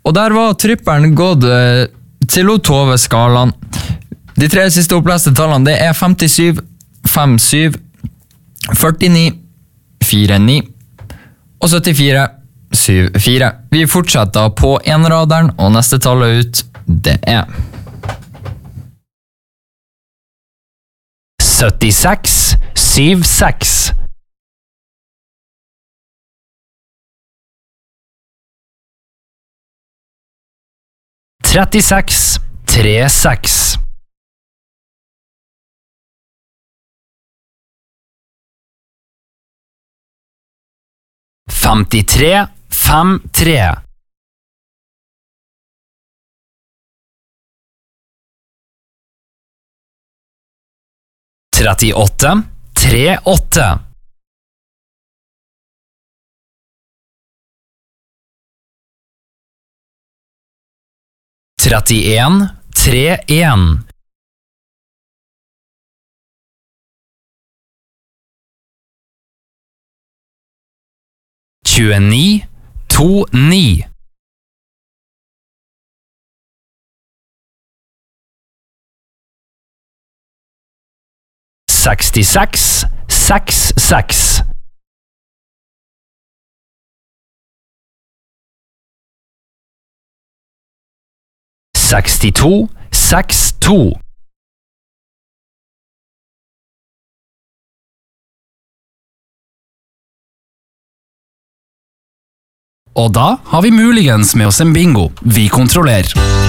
Og der var tripperen gått til Tove Skaland. De 3 siste oppleste tallene, det 57, 57, 49, 49 og 74, 74. Vi fortsetter på enraderen, og neste tallet ut, det 76, 76. 36, 36. 53, 53. 38, 38. 31, 31. 29, 29. 66, 66. 62, 62. 'Og da har vi muligens med oss en bingo. Vi kontrollerer.